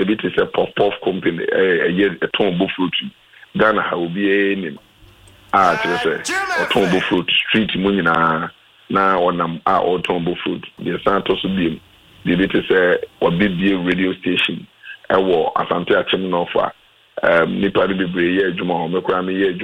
bit is a pop company a tombo fruit Ghana ha obi enim tombo fruit street mu nyina na onam tombo fruit the santos biem the bit is a big radio station ewo Asante Achim no fa nipa de bebre ye adwuma ho mekura me ye